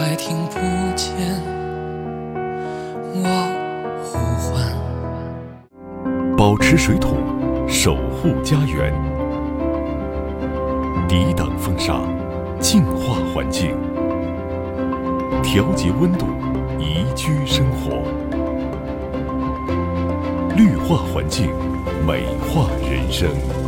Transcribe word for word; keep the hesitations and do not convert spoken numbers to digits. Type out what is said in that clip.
还听不见我呼唤。 保持水土，守护家园，抵挡风沙，净化环境，调节温度，宜居生活。绿化环境，美化人生。